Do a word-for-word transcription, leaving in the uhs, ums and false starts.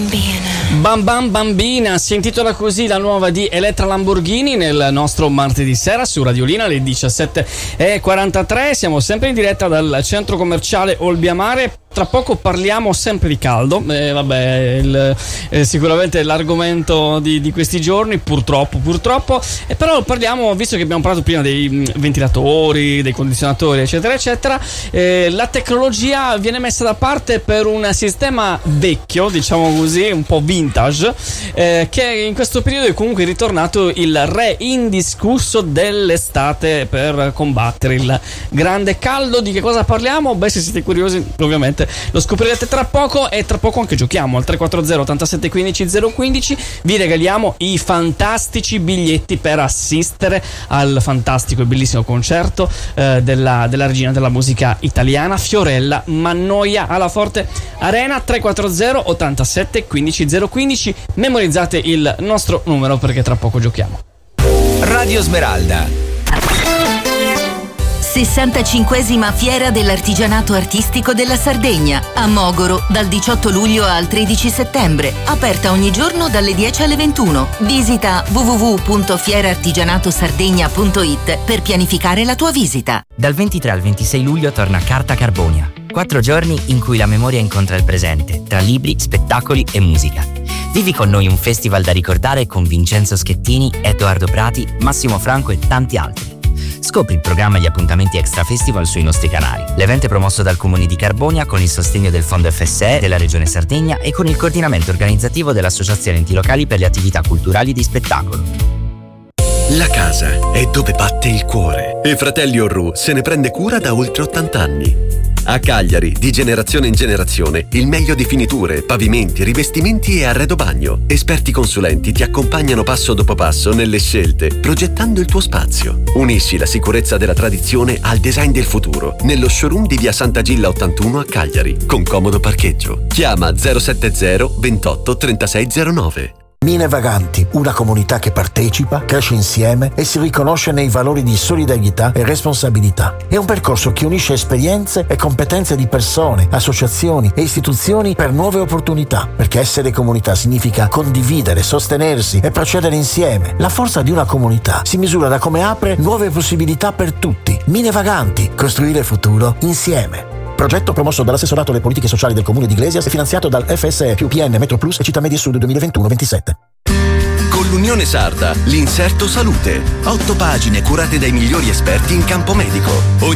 Bam Bam Bambina si intitola così la nuova di Elettra Lamborghini nel nostro martedì sera su Radiolina alle diciassette e quarantatré. Siamo sempre in diretta dal centro commerciale Olbia-Mare. Tra poco parliamo sempre di caldo, eh, vabbè, il, eh, sicuramente l'argomento di, di questi giorni, purtroppo, purtroppo, eh, però parliamo, visto che abbiamo parlato prima dei mh, ventilatori, dei condizionatori, eccetera, eccetera, eh, la tecnologia viene messa da parte per un sistema vecchio, diciamo così, un po' vintage, eh, che in questo periodo è comunque ritornato il re indiscusso dell'estate per combattere il grande caldo. Di che cosa parliamo? Beh, se siete curiosi, ovviamente lo scoprirete tra poco, e tra poco anche giochiamo al tre quattro zero ottantasette quindici zero quindici. Vi regaliamo i fantastici biglietti per assistere al fantastico e bellissimo concerto eh, della, della regina della musica italiana, Fiorella Mannoia, alla Forte Arena. Tre quattro zero ottantasette quindici zero quindici. Memorizzate il nostro numero perché tra poco giochiamo. Radio Smeralda. sessantacinquesima Fiera dell'Artigianato Artistico della Sardegna a Mogoro dal diciotto luglio al tredici settembre, aperta ogni giorno dalle dieci alle ventuno. Visita w w w punto fiera artigianato sardegna punto i t per pianificare la tua visita. Dal ventitré al ventisei luglio torna Carta Carbonia. Quattro giorni in cui la memoria incontra il presente, tra libri, spettacoli e musica. Vivi con noi un festival da ricordare con Vincenzo Schettini, Edoardo Prati, Massimo Franco e tanti altri. Scopri il programma e gli appuntamenti Extra Festival sui nostri canali. L'evento è promosso dal Comune di Carbonia con il sostegno del Fondo F S E della Regione Sardegna e con il coordinamento organizzativo dell'Associazione Enti Locali per le Attività Culturali di Spettacolo. La casa è dove batte il cuore e Fratelli Orru se ne prende cura da oltre ottanta anni. A Cagliari, di generazione in generazione, il meglio di finiture, pavimenti, rivestimenti e arredo bagno. Esperti consulenti ti accompagnano passo dopo passo nelle scelte, progettando il tuo spazio. Unisci la sicurezza della tradizione al design del futuro, nello showroom di via Sant'Agilla ottantuno a Cagliari, con comodo parcheggio. Chiama zero sette zero ventotto trentasei zero nove. Mine Vaganti, una comunità che partecipa, cresce insieme e si riconosce nei valori di solidarietà e responsabilità. È un percorso che unisce esperienze e competenze di persone, associazioni e istituzioni per nuove opportunità, perché essere comunità significa condividere, sostenersi e procedere insieme. La forza di una comunità si misura da come apre nuove possibilità per tutti. Mine Vaganti, costruire futuro insieme. Progetto promosso dall'assessorato alle politiche sociali del Comune di Iglesias e finanziato dal F S E più P N Metro Plus e Città Media Sud duemilaventuno ventisette. Con l'Unione Sarda, l'inserto salute. Otto pagine curate dai migliori esperti in campo medico.